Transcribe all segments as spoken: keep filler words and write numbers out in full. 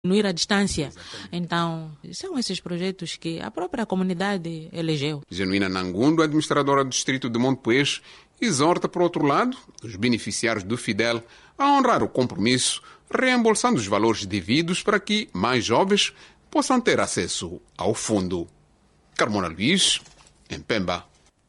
diminuir a distância. Então, são esses projetos que a própria comunidade elegeu. Genuína Nangundo, administradora do distrito de Montepuez, exorta, por outro lado, os beneficiários do Fidel a honrar o compromisso, reembolsando os valores devidos para que mais jovens possam ter acesso ao fundo. Carmona Luís, em Pemba.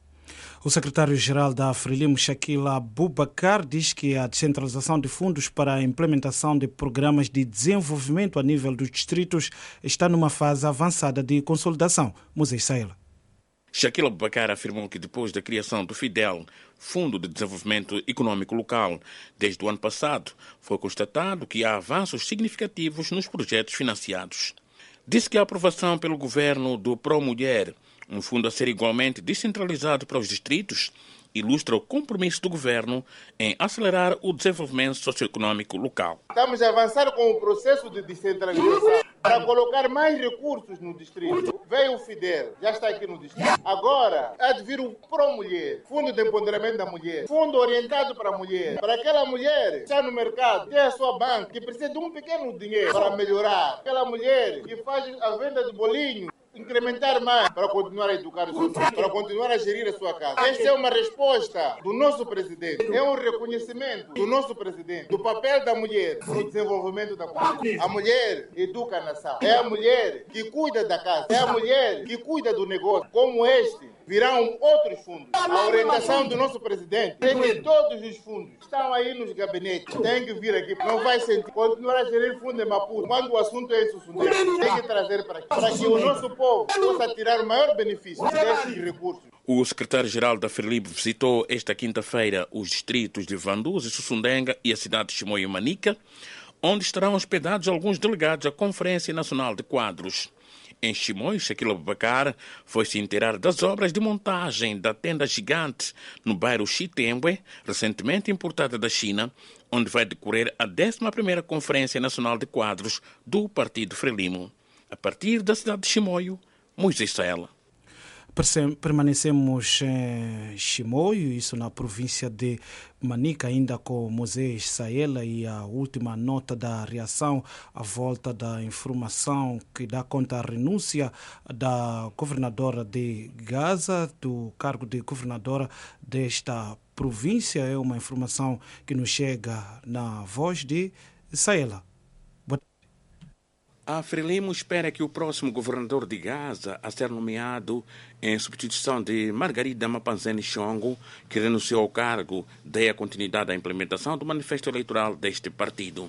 O secretário-geral da Frelimo, Shaquille Abubakar, diz que a descentralização de fundos para a implementação de programas de desenvolvimento a nível dos distritos está numa fase avançada de consolidação. Moisés Saela. Shaquille Abubakar afirmou que depois da criação do FIDEL, Fundo de Desenvolvimento Econômico Local, desde o ano passado, foi constatado que há avanços significativos nos projetos financiados. Disse que a aprovação pelo governo do Pro-Mulher, um fundo a ser igualmente descentralizado para os distritos, ilustra o compromisso do governo em acelerar o desenvolvimento socioeconômico local. Estamos a avançar com o processo de descentralização para colocar mais recursos no distrito. Veio o FIDEL, já está aqui no distrito. Agora, há de vir o Pro-Mulher, Fundo de Empoderamento da Mulher, fundo orientado para a mulher, para aquela mulher que está no mercado, tem a sua banca, que precisa de um pequeno dinheiro para melhorar. Aquela mulher que faz a venda de bolinho, incrementar mais para continuar a educar os seus filhos, para continuar a gerir a sua casa. Esta é uma resposta do nosso presidente, é um reconhecimento do nosso presidente, do papel da mulher no desenvolvimento da comunidade. A mulher educa a nação, é a mulher que cuida da casa, é a mulher que cuida do negócio. Como este, virão outros fundos. A orientação do nosso presidente é que todos os fundos estão aí nos gabinetes, tem que vir aqui, não vai sentir, continuar a gerir fundo em Maputo. Quando o assunto é Sussunde, tem que trazer para aqui, para que o nosso povo possa tirar o maior benefício desses recursos. O secretário-geral da Frelimo visitou esta quinta-feira os distritos de Vanduz e Sussundenga e a cidade de Chimoio e Manica, onde estarão hospedados alguns delegados à Conferência Nacional de Quadros. Em Chimoio, Shaquille Abubakar foi-se inteirar das obras de montagem da tenda gigante no bairro Chitembwe, recentemente importada da China, onde vai decorrer a décima primeira Conferência Nacional de Quadros do Partido Frelimo. A partir da cidade de Chimoio, Moisés Saela. Permanecemos em Chimoio, isso na província de Manica, ainda com Moisés Saela, e a última nota da reação à volta da informação que dá conta da renúncia da governadora de Gaza, do cargo de governadora desta província. É uma informação que nos chega na voz de Saela. A Frelimo espera que o próximo governador de Gaza a ser nomeado em substituição de Margarida Mapanzeni Chongo, que renunciou ao cargo, dê a continuidade à implementação do manifesto eleitoral deste partido.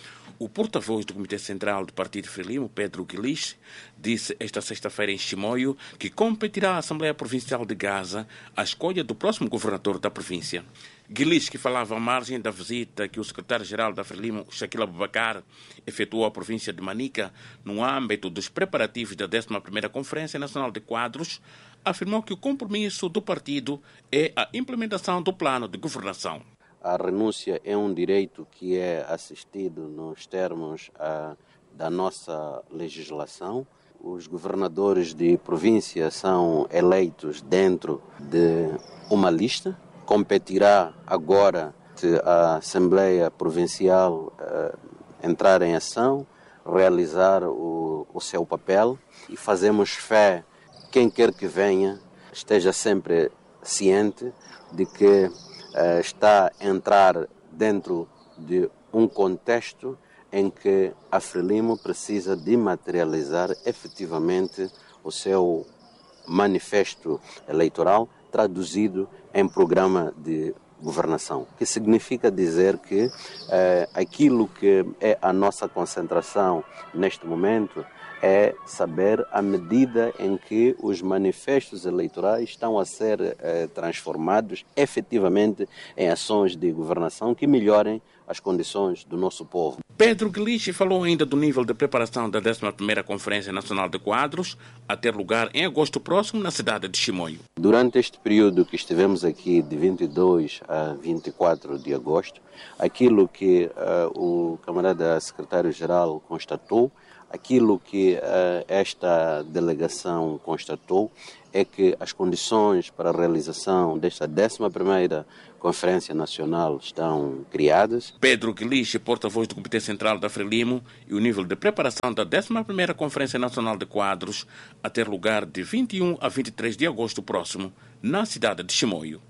O porta-voz do Comitê Central do Partido Frelimo, Pedro Guilich, disse esta sexta-feira em Chimoio que competirá à Assembleia Provincial de Gaza a escolha do próximo governador da província. Guilich, que falava à margem da visita que o secretário-geral da Frelimo, Shaquille Abubakar, efetuou à província de Manica no âmbito dos preparativos da décima primeira Conferência Nacional de Quadros, afirmou que o compromisso do partido é a implementação do plano de governação. A renúncia é um direito que é assistido nos termos a, da nossa legislação. Os governadores de província são eleitos dentro de uma lista. Competirá agora a Assembleia Provincial uh, entrar em ação, realizar o, o seu papel, e fazemos fé quem quer que venha esteja sempre ciente de que Uh, está a entrar dentro de um contexto em que a Frelimo precisa de materializar efetivamente o seu manifesto eleitoral traduzido em programa de governação, que significa dizer que uh, aquilo que é a nossa concentração neste momento é saber a medida em que os manifestos eleitorais estão a ser eh, transformados efetivamente em ações de governação que melhorem as condições do nosso povo. Pedro Guilich falou ainda do nível de preparação da décima primeira Conferência Nacional de Quadros, a ter lugar em agosto próximo na cidade de Chimoio. Durante este período que estivemos aqui, de vinte e dois a vinte e quatro de agosto, aquilo que uh, o camarada secretário-geral constatou, aquilo que uh, esta delegação constatou é que as condições para a realização desta décima primeira Conferência Nacional estão criadas. Pedro Guiliche, porta-voz do Comitê Central da Frelimo, e o nível de preparação da décima primeira Conferência Nacional de Quadros a ter lugar de vinte e um a vinte e três de agosto próximo, na cidade de Chimoio.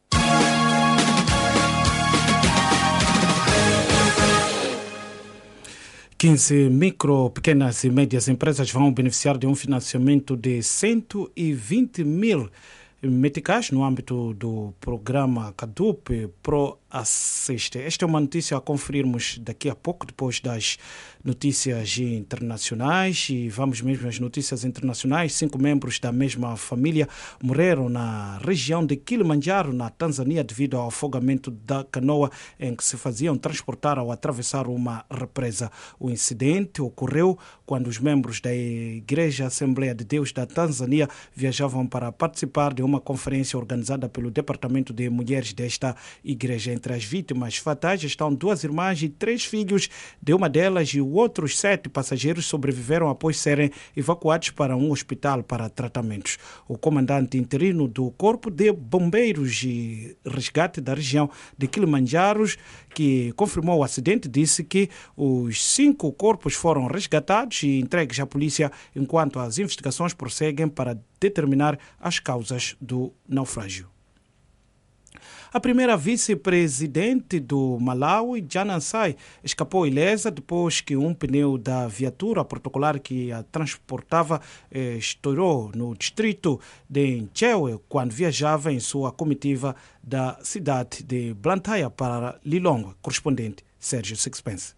quinze micro, pequenas e médias empresas vão beneficiar de um financiamento de cento e vinte mil meticais no âmbito do programa CADUP Pro Assiste. Esta é uma notícia a conferirmos daqui a pouco, depois das notícias internacionais. E vamos mesmo às notícias internacionais. Cinco membros da mesma família morreram na região de Kilimanjaro, na Tanzânia, devido ao afogamento da canoa em que se faziam transportar ao atravessar uma represa. O incidente ocorreu quando os membros da Igreja Assembleia de Deus da Tanzânia viajavam para participar de uma conferência organizada pelo Departamento de Mulheres desta igreja. Entre as vítimas fatais estão duas irmãs e três filhos de uma delas, e outros sete passageiros sobreviveram após serem evacuados para um hospital para tratamentos. O comandante interino do Corpo de Bombeiros e Resgate da região de Kilimanjaro, que confirmou o acidente, disse que os cinco corpos foram resgatados e entregues à polícia enquanto as investigações prosseguem para determinar as causas do naufrágio. A primeira vice-presidente do Malawi, Jana Ansai, escapou ilesa depois que um pneu da viatura protocolar que a transportava eh, estourou no distrito de Nchewe quando viajava em sua comitiva da cidade de Blantyre para Lilongwe. Correspondente Sérgio Sixpence.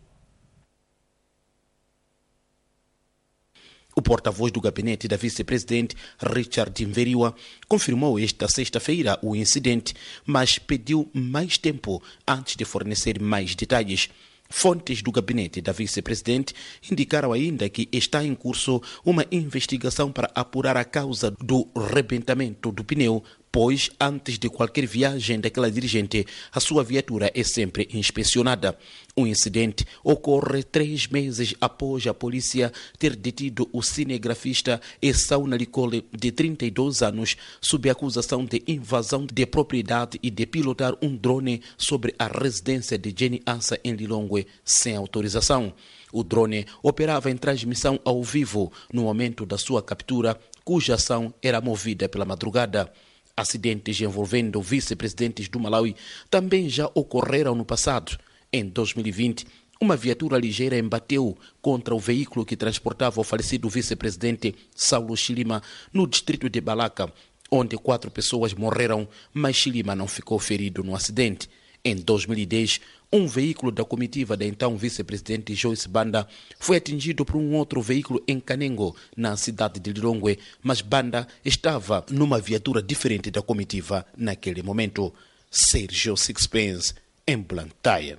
O porta-voz do gabinete da vice-presidente, Richard Mveriwa, confirmou esta sexta-feira o incidente, mas pediu mais tempo antes de fornecer mais detalhes. Fontes do gabinete da vice-presidente indicaram ainda que está em curso uma investigação para apurar a causa do rebentamento do pneu, pois antes de qualquer viagem daquela dirigente, a sua viatura é sempre inspecionada. O incidente ocorre três meses após a polícia ter detido o cinegrafista Esau Nalikole, de trinta e dois anos, sob acusação de invasão de propriedade e de pilotar um drone sobre a residência de Jenny Ansa em Lilongwe sem autorização. O drone operava em transmissão ao vivo no momento da sua captura, cuja ação era movida pela madrugada. Acidentes envolvendo vice-presidentes do Malawi também já ocorreram no passado. Em dois mil e vinte, uma viatura ligeira embateu contra o veículo que transportava o falecido vice-presidente Saulo Chilima no distrito de Balaka, onde quatro pessoas morreram, mas Chilima não ficou ferido no acidente. Em dois mil e dez, um veículo da comitiva da então vice-presidente Joyce Banda foi atingido por um outro veículo em Kanengo, na cidade de Lilongwe, mas Banda estava numa viatura diferente da comitiva naquele momento. Sérgio Sixpence, em Blantyre.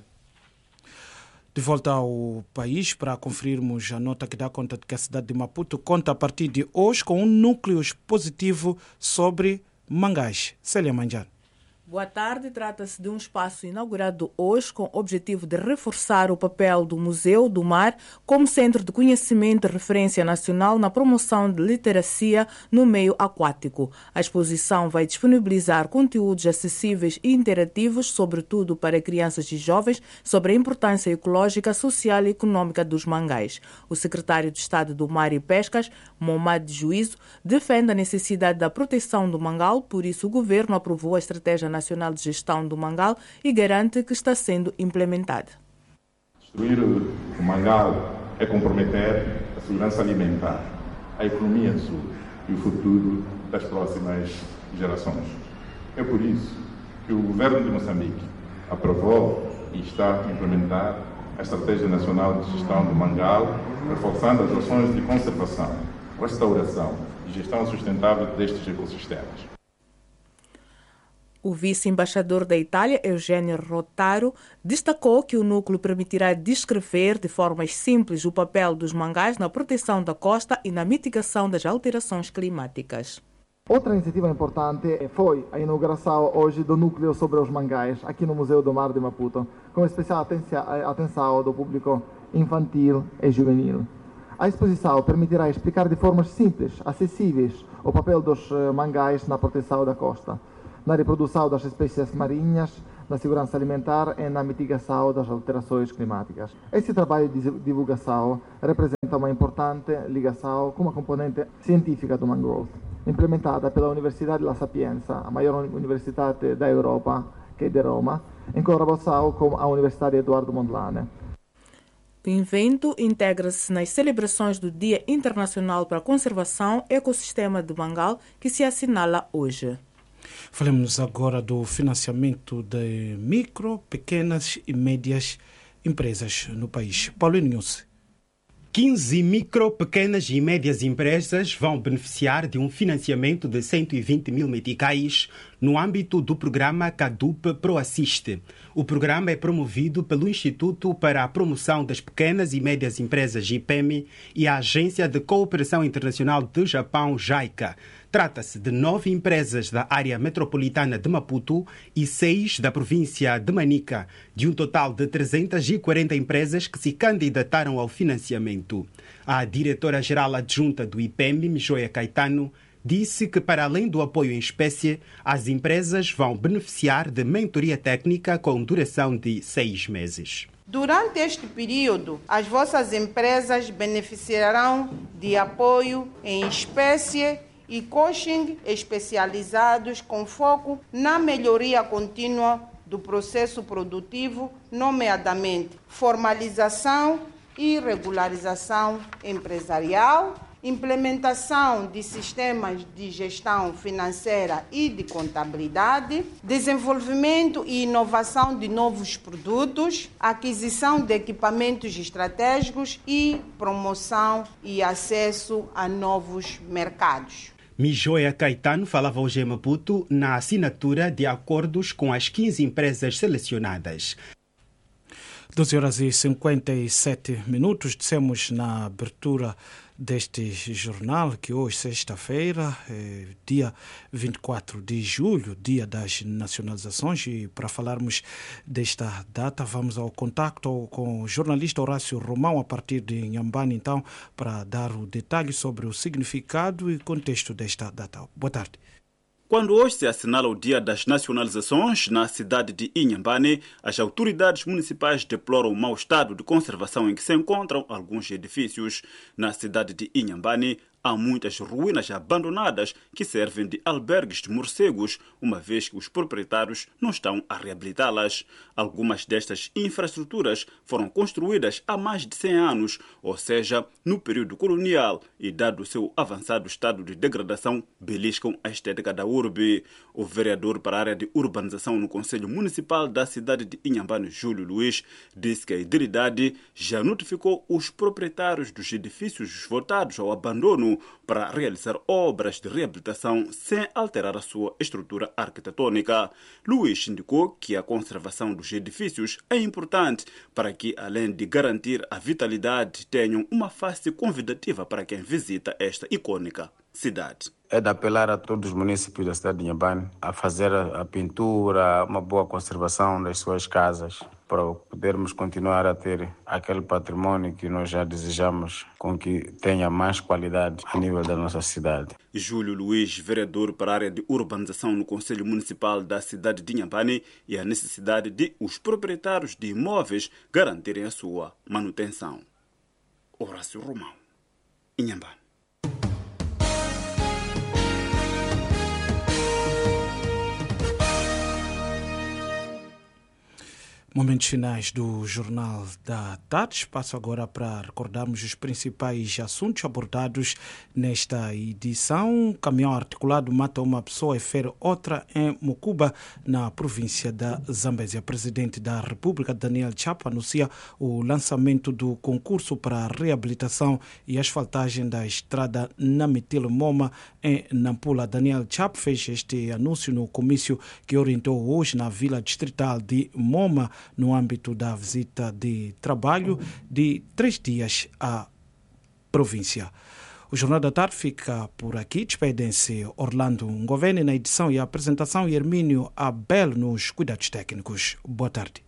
De volta ao país para conferirmos a nota que dá conta de que a cidade de Maputo conta a partir de hoje com um núcleo positivo sobre mangás. Célia Manjar. Boa tarde, trata-se de um espaço inaugurado hoje com o objetivo de reforçar o papel do Museu do Mar como centro de conhecimento e referência nacional na promoção de literacia no meio aquático. A exposição vai disponibilizar conteúdos acessíveis e interativos, sobretudo para crianças e jovens, sobre a importância ecológica, social e econômica dos mangás. O secretário de Estado do Mar e Pescas, Momad Juízo, defende a necessidade da proteção do mangal, por isso o governo aprovou a estratégia Nacional de Gestão do Mangal e garante que está sendo implementada. Destruir o mangal é comprometer a segurança alimentar, a economia do sul e o futuro das próximas gerações. É por isso que o governo de Moçambique aprovou e está a implementar a Estratégia Nacional de Gestão do Mangal, reforçando as ações de conservação, restauração e gestão sustentável destes ecossistemas. O vice-embaixador da Itália, Eugênio Rotaro, destacou que o núcleo permitirá descrever de formas simples o papel dos mangás na proteção da costa e na mitigação das alterações climáticas. Outra iniciativa importante foi a inauguração hoje do núcleo sobre os mangás aqui no Museu do Mar de Maputo, com especial atenção do público infantil e juvenil. A exposição permitirá explicar de formas simples, acessíveis, o papel dos mangás na proteção da costa. na reprodução das espécies marinhas, na segurança alimentar e na mitigação das alterações climáticas. Esse trabalho de divulgação representa uma importante ligação com a componente científica do mangrove, implementada pela Universidade La Sapienza, a maior universidade da Europa, que é de Roma, em colaboração com a Universidade Eduardo Mondlane. O evento integra-se nas celebrações do Dia Internacional para a Conservação e Ecossistema de Mangal, que se assinala hoje. Falemos agora do financiamento de micro, pequenas e médias empresas no país. Paulo News. quinze micro, pequenas e médias empresas vão beneficiar de um financiamento de cento e vinte mil meticais no âmbito do programa CADUP ProAssiste. O programa é promovido pelo Instituto para a Promoção das Pequenas e Médias Empresas, I P E M, e a Agência de Cooperação Internacional do Japão, JICA. Trata-se de nove empresas da área metropolitana de Maputo e seis da província de Manica, de um total de trezentas e quarenta empresas que se candidataram ao financiamento. A diretora-geral adjunta do I P E M, Mijoia Caetano, disse que, para além do apoio em espécie, as empresas vão beneficiar de mentoria técnica com duração de seis meses. Durante este período, as vossas empresas beneficiarão de apoio em espécie e coaching especializados com foco na melhoria contínua do processo produtivo, nomeadamente formalização e regularização empresarial, implementação de sistemas de gestão financeira e de contabilidade, desenvolvimento e inovação de novos produtos, aquisição de equipamentos estratégicos e promoção e acesso a novos mercados. Mijoia Caetano falava hoje em Maputo na assinatura de acordos com as quinze empresas selecionadas. doze horas e cinquenta e sete minutos, dissemos na abertura deste jornal que hoje, sexta-feira, é dia vinte e quatro de julho, dia das nacionalizações, e para falarmos desta data vamos ao contacto com o jornalista Horácio Romão a partir de Inhambane, então, para dar o detalhe sobre o significado e contexto desta data. Boa tarde. Quando hoje se assinala o Dia das Nacionalizações na cidade de Inhambane, as autoridades municipais deploram o mau estado de conservação em que se encontram alguns edifícios. Na cidade de Inhambane, há muitas ruínas abandonadas que servem de albergues de morcegos, uma vez que os proprietários não estão a reabilitá-las. Algumas destas infraestruturas foram construídas há mais de cem anos, ou seja, no período colonial, e dado o seu avançado estado de degradação, beliscam a estética da urbe. O vereador para a área de urbanização no Conselho Municipal da cidade de Inhambane, Júlio Luiz, disse que a idilidade já notificou os proprietários dos edifícios votados ao abandono para realizar obras de reabilitação sem alterar a sua estrutura arquitetônica. Luiz indicou que a conservação dos edifícios é importante para que, além de garantir a vitalidade, tenham uma face convidativa para quem visita esta icônica cidade. É de apelar a todos os municípios da cidade de Inhambane a fazer a pintura, uma boa conservação das suas casas, para podermos continuar a ter aquele patrimônio que nós já desejamos, com que tenha mais qualidade a nível da nossa cidade. Júlio Luiz, vereador para a área de urbanização no Conselho Municipal da cidade de Inhambane, e a necessidade de os proprietários de imóveis garantirem a sua manutenção. Horácio Romão, Inhambane. Momentos finais do Jornal da Tarde. Passo agora para recordarmos os principais assuntos abordados nesta edição. Um caminhão articulado mata uma pessoa e fere outra em Mucuba, na província da Zambésia. O presidente da República, Daniel Chapo, anuncia o lançamento do concurso para a reabilitação e asfaltagem da estrada Namitilo-Moma, em Nampula. Daniel Chapo fez este anúncio no comício que orientou hoje na Vila Distrital de Moma, no âmbito da visita de trabalho de três dias à província. O Jornal da Tarde fica por aqui. Despedem-se Orlando Ngovene na edição e apresentação e Hermínio Abel nos cuidados técnicos. Boa tarde.